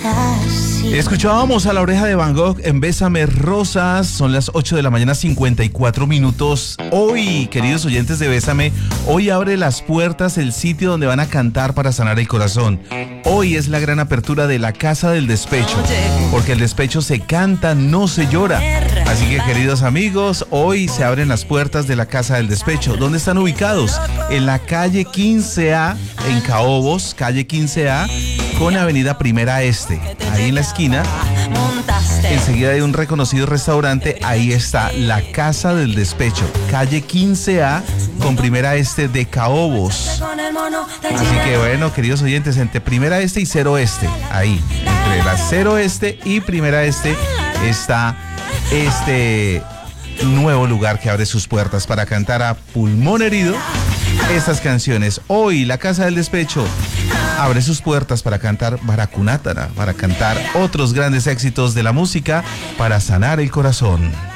Escuchábamos a La Oreja de Van Gogh en Bésame Rosas. Son las 8 de la mañana, 54 minutos. Hoy, queridos oyentes de Bésame, hoy abre las puertas el sitio donde van a cantar para sanar el corazón. Hoy es la gran apertura de la Casa del Despecho, porque el despecho se canta, no se llora. Así que, queridos amigos, hoy se abren las puertas de la Casa del Despecho. ¿Dónde están ubicados? En la calle 15A, en Caobos, calle 15A, con Avenida Primera Este. Ahí en la esquina, enseguida hay un reconocido restaurante. Ahí está la Casa del Despecho, calle 15A, con Primera Este de Caobos. Así que bueno, queridos oyentes, entre Primera Este y Cero Este, ahí, entre la Cero Este y Primera Este, está este nuevo lugar que abre sus puertas para cantar a pulmón herido estas canciones. Hoy la Casa del Despecho abre sus puertas para cantar Baracunátara, para cantar otros grandes éxitos de la música, para sanar el corazón.